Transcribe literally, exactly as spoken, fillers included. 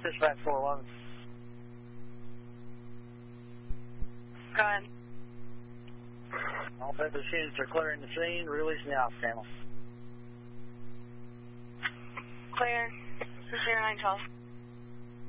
Dispatch four eleven. Go ahead. All offensive units are clearing the scene, releasing the off channel. Clear. zero nine twelve.